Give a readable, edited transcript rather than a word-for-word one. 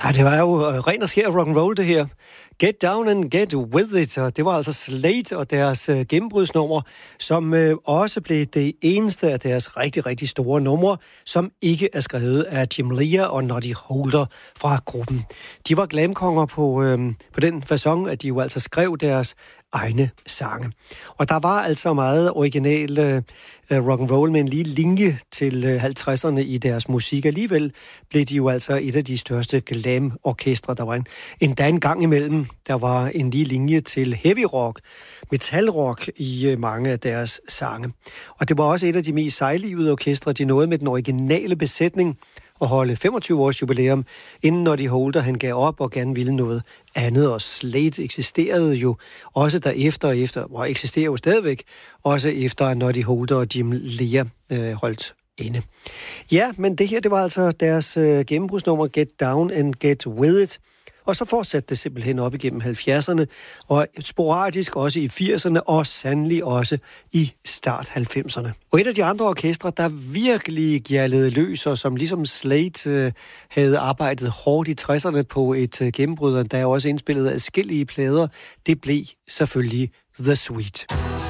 Ja, det var jo ren og skær rock and roll det her. Get Down and Get With It, og det var altså Slade og deres gennembrudsnummer, som også blev det eneste af deres rigtig, rigtig store numre, som ikke er skrevet af Jim Lea og Noddy Holder fra gruppen. De var glamkonger på den facon, at de jo altså skrev deres egne sange. Og der var altså meget original rock and roll med en lille linje til 50'erne i deres musik. Alligevel blev de jo altså et af de største glam-orkestre. Der var endda en gang imellem, der var en lille linje til heavy rock, metalrock i mange af deres sange. Og det var også et af de mest sejlivede orkestre. De nåede med den originale besætning at holde 25 års jubilæum, inden Noddy Holder han gav op og gerne ville noget andet. Og Slade eksisterede jo også derefter, og eksisterer jo stadigvæk, også efter at Noddy Holder og Jim Lea holdt inde. Ja, men det her, det var altså deres gennembrudsnummer Get Down and Get With It. Og så fortsatte det simpelthen op igennem 70'erne, og sporadisk også i 80'erne, og sandelig også i start 90'erne. Og et af de andre orkestre, der virkelig gjaldede løs, og som ligesom Slade havde arbejdet hårdt i 60'erne på et gennembrud, der er også indspillet adskillige plader, det blev selvfølgelig The Sweet.